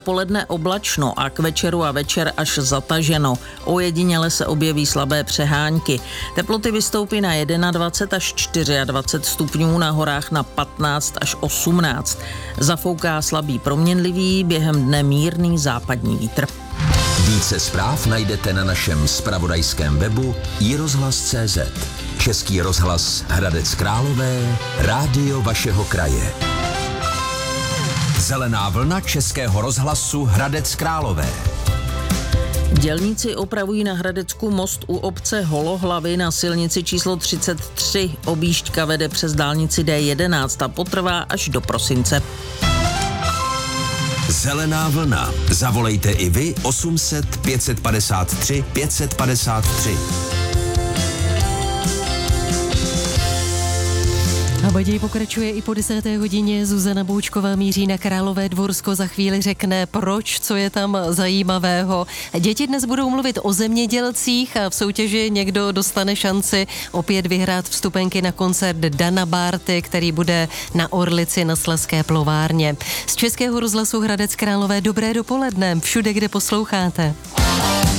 Poledne oblačno a k večeru a večer až zataženo. Ojediněle se objeví slabé přehánky. Teploty vystoupí na 21 až 24 stupňů, na horách na 15 až 18. Zafouká slabý proměnlivý, během dne mírný západní vítr. Více zpráv najdete na našem zpravodajském webu iRozhlas.cz. Český rozhlas Hradec Králové, rádio vašeho kraje. Zelená vlna Českého rozhlasu Hradec Králové. Dělníci opravují na Hradecku most u obce Holohlavy na silnici číslo 33. Objížďka vede přes dálnici D11 a potrvá až do prosince. Zelená vlna. Zavolejte i vy 800 553 553. A Baděj pokračuje i po 10. hodině. Zuzana Boučková míří na Králové Dvorsko. Za chvíli řekne, proč, co je tam zajímavého. Děti dnes budou mluvit o zemědělcích a v soutěži někdo dostane šanci opět vyhrát vstupenky na koncert Dana Bárty, který bude na Orlici na Slezské plovárně. Z Českého rozhlasu Hradec Králové dobré dopoledne, všude, kde posloucháte.